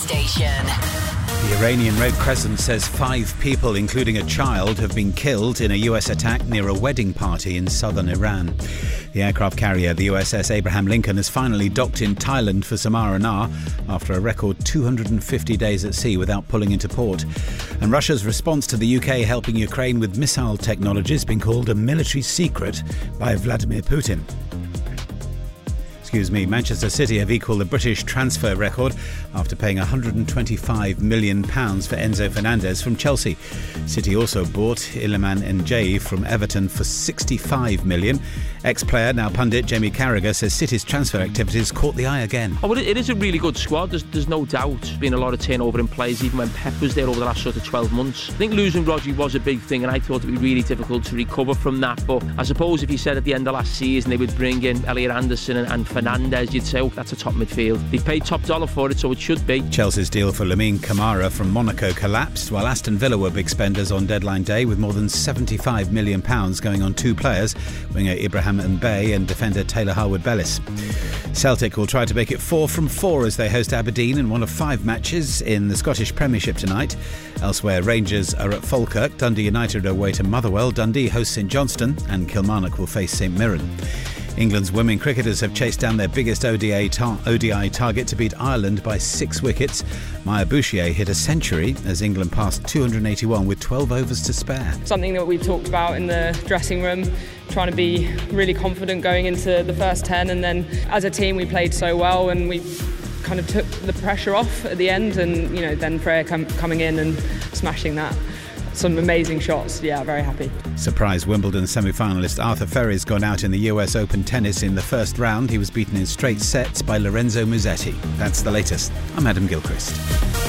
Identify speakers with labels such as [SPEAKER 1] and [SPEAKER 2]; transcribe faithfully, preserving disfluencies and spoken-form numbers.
[SPEAKER 1] Station.
[SPEAKER 2] The Iranian Red Crescent says five people, including a child, have been killed in a U S attack near a wedding party in southern Iran. The aircraft carrier, the U S S Abraham Lincoln, has finally docked in Thailand for Samara after a record two hundred fifty days at sea without pulling into port. And Russia's response to the U K helping Ukraine with missile technology has been called a military secret by Vladimir Putin. Excuse me, Manchester City have equalled the British transfer record after paying one hundred twenty-five million pounds for Enzo Fernandez from Chelsea. City also bought Iliman Ndiaye from Everton for sixty-five million pounds. Ex-player, now pundit, Jamie Carragher says City's transfer activities caught the eye again.
[SPEAKER 3] Oh, well, it is a really good squad, there's, there's no doubt. There's been a lot of turnover in players, even when Pep was there over the last sort of twelve months. I think losing Rodri was a big thing, and I thought it would be really difficult to recover from that. But I suppose if you said at the end of last season they would bring in Elliot Anderson and, and Fernandez, you'd say, oh, that's a top midfield. They've paid top dollar for it, so it should be.
[SPEAKER 2] Chelsea's deal for Lamine Camara from Monaco collapsed, while Aston Villa were big spenders on deadline day, with more than seventy-five million pounds going on two players, winger Ibrahim Mbaye and defender Taylor Harwood-Bellis. Celtic will try to make it four from four as they host Aberdeen in one of five matches in the Scottish Premiership tonight. Elsewhere, Rangers are at Falkirk, Dundee United are away to Motherwell, Dundee hosts St Johnstone, and Kilmarnock will face St Mirren. England's women cricketers have chased down their biggest O D I, tar- O D I target to beat Ireland by six wickets. Maya Bouchier hit a century as England passed two hundred eighty-one with twelve overs to spare.
[SPEAKER 4] Something that we've talked about in the dressing room, trying to be really confident going into the first ten, and then as a team we played so well and we kind of took the pressure off at the end, and you know then Freya com- coming in and smashing that. Some amazing shots, yeah, very happy.
[SPEAKER 2] Surprise Wimbledon semi-finalist Arthur Ferry's gone out in the U S Open tennis in the first round. He was beaten in straight sets by Lorenzo Musetti. That's the latest. I'm Adam Gilchrist.